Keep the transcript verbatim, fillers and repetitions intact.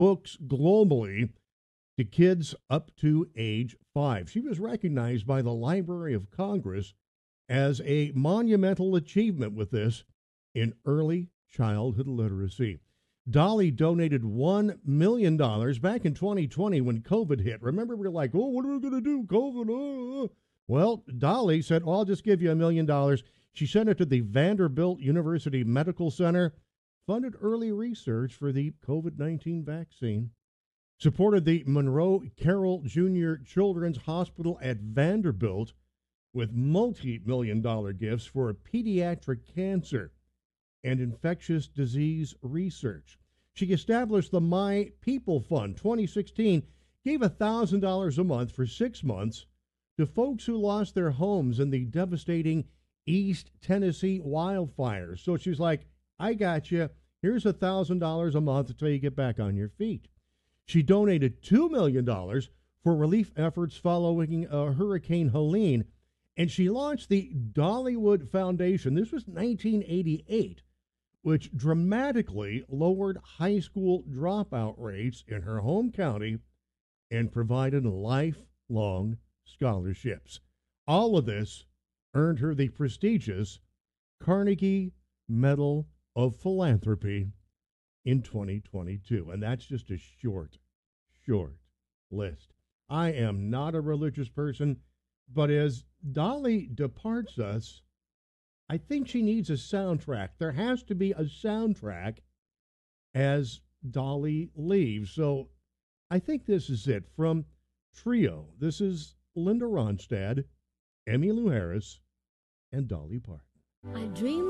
books globally to kids up to age five. She was recognized by the Library of Congress as a monumental achievement with this in early childhood literacy. Dolly donated one million dollars back in twenty twenty when COVID hit. Remember, we were like, oh, what are we going to do? COVID. Oh. Well, Dolly said, well, I'll just give you a million dollars. She sent it to the Vanderbilt University Medical Center, funded early research for the COVID nineteen vaccine, supported the Monroe Carroll Junior Children's Hospital at Vanderbilt with multi-million dollar gifts for pediatric cancer and infectious disease research. She established the My People Fund. twenty sixteen gave one thousand dollars a month for six months to folks who lost their homes in the devastating East Tennessee wildfires. So she's like, I got you. Here's one thousand dollars a month until you get back on your feet. She donated two million dollars for relief efforts following uh, Hurricane Helene, and she launched the Dollywood Foundation. This was nineteen eighty-eight, which dramatically lowered high school dropout rates in her home county and provided lifelong scholarships. All of this earned her the prestigious Carnegie Medal of Philanthropy in twenty twenty-two. And that's just a short, short list. I am not a religious person, but as Dolly departs us, I think she needs a soundtrack. There has to be a soundtrack as Dolly leaves. So I think this is it. From Trio, this is Linda Ronstadt, Emmylou Harris, and Dolly Parton. I dream